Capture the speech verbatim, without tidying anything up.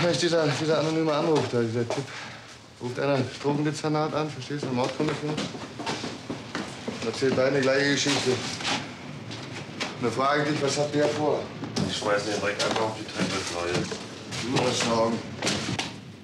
Mensch, dieser, dieser anonyme Anruf da, dieser Typ. Ruft einer Drogendezernat an, verstehst du, eine Mordkommission? Und erzählt deine gleiche Geschichte. Und dann frage ich dich, was habt ihr vor? Ich schmeiß den direkt einfach auf die Treppe, Leute. Du musst schauen.